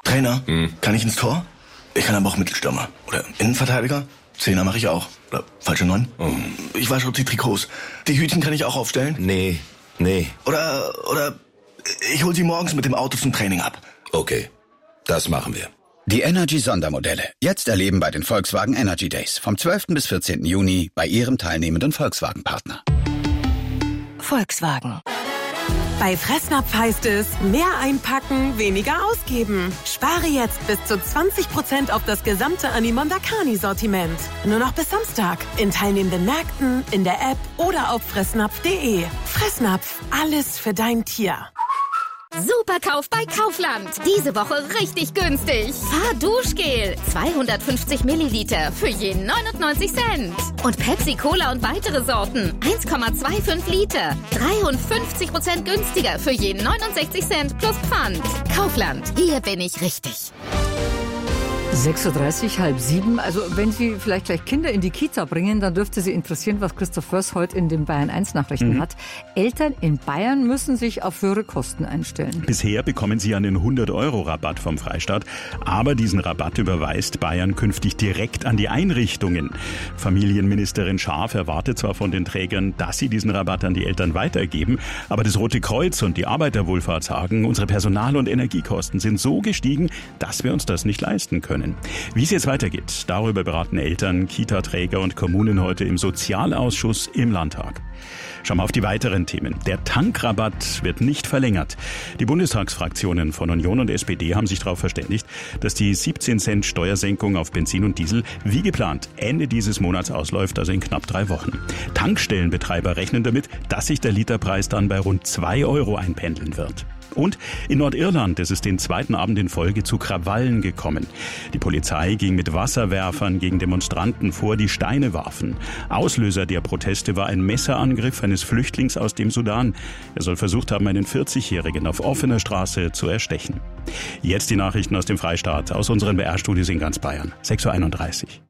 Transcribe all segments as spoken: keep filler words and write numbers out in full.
Trainer, Hm. kann ich ins Tor? Ich kann aber auch Mittelstürmer. Oder Innenverteidiger. Zehner mache ich auch. Oder falsche Neun. Oh. Ich wasche auch die Trikots. Die Hütchen kann ich auch aufstellen. Nee, nee. Oder, oder ich hol sie morgens mit dem Auto zum Training ab. Okay, das machen wir. Die Energy-Sondermodelle. Jetzt erleben bei den Volkswagen Energy Days. Vom zwölften bis vierzehnten Juni bei Ihrem teilnehmenden Volkswagen-Partner. Volkswagen. Bei Fressnapf heißt es, mehr einpacken, weniger ausgeben. Spare jetzt bis zu zwanzig Prozent auf das gesamte Animon Dakani-Sortiment. Nur noch bis Samstag. In teilnehmenden Märkten, in der App oder auf fressnapf punkt de. Fressnapf, alles für dein Tier. Superkauf bei Kaufland. Diese Woche richtig günstig. Fahrduschgel. zweihundertfünfzig Milliliter für je neunundneunzig Cent. Und Pepsi Cola und weitere Sorten. eins Komma fünfundzwanzig Liter. dreiundfünfzig Prozent günstiger für je neunundsechzig Cent plus Pfand. Kaufland. Hier bin ich richtig. sechs Uhr dreißig, halb sieben. Also wenn Sie vielleicht gleich Kinder in die Kita bringen, dann dürfte Sie interessieren, was Christoph Förs heute in den Bayern eins Nachrichten mhm. hat. Eltern in Bayern müssen sich auf höhere Kosten einstellen. Bisher bekommen sie einen hundert Euro Rabatt vom Freistaat. Aber diesen Rabatt überweist Bayern künftig direkt an die Einrichtungen. Familienministerin Schaaf erwartet zwar von den Trägern, dass sie diesen Rabatt an die Eltern weitergeben. Aber das Rote Kreuz und die Arbeiterwohlfahrt sagen, unsere Personal- und Energiekosten sind so gestiegen, dass wir uns das nicht leisten können. Wie es jetzt weitergeht, darüber beraten Eltern, Kita-Träger und Kommunen heute im Sozialausschuss im Landtag. Schauen wir auf die weiteren Themen. Der Tankrabatt wird nicht verlängert. Die Bundestagsfraktionen von Union und S P D haben sich darauf verständigt, dass die siebzehn Cent Steuersenkung auf Benzin und Diesel wie geplant Ende dieses Monats ausläuft, also in knapp drei Wochen. Tankstellenbetreiber rechnen damit, dass sich der Literpreis dann bei rund zwei Euro einpendeln wird. Und in Nordirland ist es den zweiten Abend in Folge zu Krawallen gekommen. Die Polizei ging mit Wasserwerfern gegen Demonstranten vor, die Steine warfen. Auslöser der Proteste war ein Messerangriff eines Flüchtlings aus dem Sudan. Er soll versucht haben, einen vierzigjährigen auf offener Straße zu erstechen. Jetzt die Nachrichten aus dem Freistaat, aus unseren B R-Studios in ganz Bayern. sechs Uhr einunddreißig.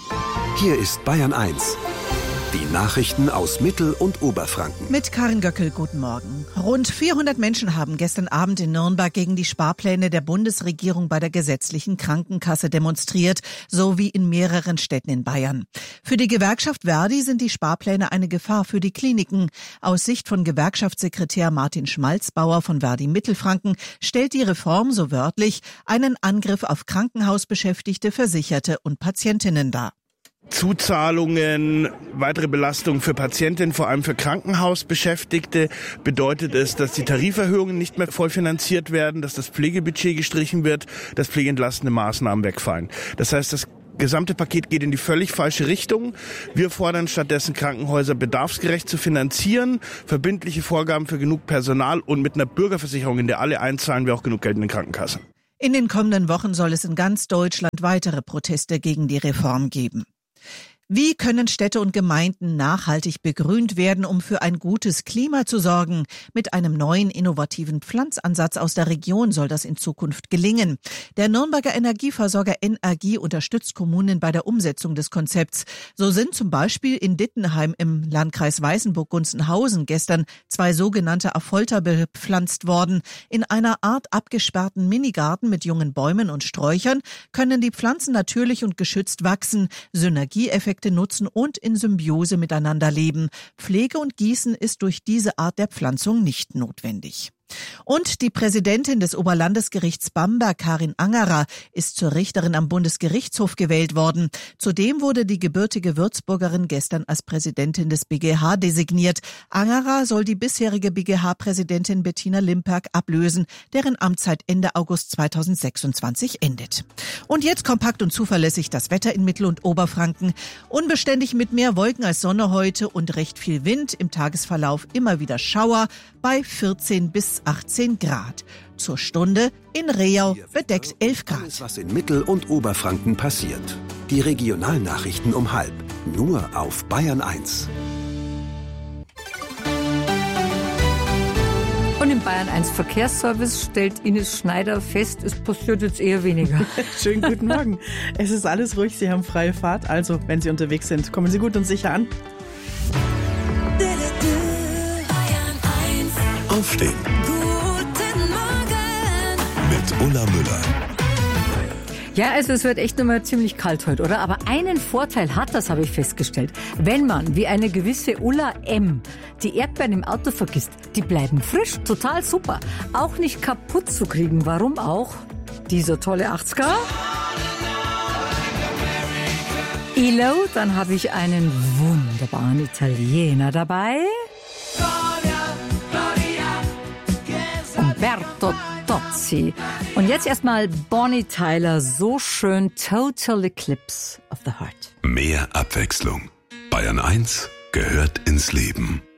Hier ist Bayern eins. Die Nachrichten aus Mittel- und Oberfranken. Mit Karin Göckel, guten Morgen. Rund vierhundert Menschen haben gestern Abend in Nürnberg gegen die Sparpläne der Bundesregierung bei der gesetzlichen Krankenkasse demonstriert, sowie in mehreren Städten in Bayern. Für die Gewerkschaft Verdi sind die Sparpläne eine Gefahr für die Kliniken. Aus Sicht von Gewerkschaftssekretär Martin Schmalzbauer von Verdi Mittelfranken stellt die Reform, so wörtlich, einen Angriff auf Krankenhausbeschäftigte, Versicherte und Patientinnen dar. Zuzahlungen, weitere Belastungen für Patientinnen, vor allem für Krankenhausbeschäftigte, bedeutet es, dass die Tariferhöhungen nicht mehr voll finanziert werden, dass das Pflegebudget gestrichen wird, dass pflegeentlastende Maßnahmen wegfallen. Das heißt, das gesamte Paket geht in die völlig falsche Richtung. Wir fordern stattdessen, Krankenhäuser bedarfsgerecht zu finanzieren, verbindliche Vorgaben für genug Personal und mit einer Bürgerversicherung, in der alle einzahlen, wir auch genug Geld in den Krankenkassen. In den kommenden Wochen soll es in ganz Deutschland weitere Proteste gegen die Reform geben. Wie können Städte und Gemeinden nachhaltig begrünt werden, um für ein gutes Klima zu sorgen? Mit einem neuen innovativen Pflanzansatz aus der Region soll das in Zukunft gelingen. Der Nürnberger Energieversorger N R G unterstützt Kommunen bei der Umsetzung des Konzepts. So sind zum Beispiel in Dittenheim im Landkreis Weißenburg-Gunzenhausen gestern zwei sogenannte Affolter bepflanzt worden. In einer Art abgesperrten Minigarten mit jungen Bäumen und Sträuchern können die Pflanzen natürlich und geschützt wachsen, Synergieeffekte nutzen und in Symbiose miteinander leben. Pflege und Gießen ist durch diese Art der Pflanzung nicht notwendig. Und die Präsidentin des Oberlandesgerichts Bamberg, Karin Angerer, ist zur Richterin am Bundesgerichtshof gewählt worden. Zudem wurde die gebürtige Würzburgerin gestern als Präsidentin des B G H designiert. Angerer soll die bisherige B G H-Präsidentin Bettina Limperk ablösen, deren Amtszeit Ende August zweitausendsechsundzwanzig endet. Und jetzt kompakt und zuverlässig das Wetter in Mittel- und Oberfranken. Unbeständig mit mehr Wolken als Sonne heute und recht viel Wind. Im Tagesverlauf immer wieder Schauer bei vierzehn bis achtzehn Grad. Zur Stunde in Reau bedeckt elf Grad. Alles, was in Mittel- und Oberfranken passiert. Die Regionalnachrichten um halb. Nur auf Bayern eins. Und im Bayern eins Verkehrsservice stellt Ines Schneider fest, es passiert jetzt eher weniger. Schönen guten Morgen. Es ist alles ruhig, Sie haben freie Fahrt. Also, wenn Sie unterwegs sind, kommen Sie gut und sicher an. Aufstehen. Guten Morgen Mit Ulla Müller. Ja, also es wird echt nochmal ziemlich kalt heute, oder? Aber einen Vorteil hat das, habe ich festgestellt. Wenn man, wie eine gewisse Ulla M., die Erdbeeren im Auto vergisst, die bleiben frisch, total super. Auch nicht kaputt zu kriegen. Warum auch? Dieser tolle achtziger. Elo, dann habe ich einen wunderbaren Italiener dabei. Umberto Tozzi. Und jetzt erstmal Bonnie Tyler, so schön, Total Eclipse of the Heart. Mehr Abwechslung. Bayern eins gehört ins Leben.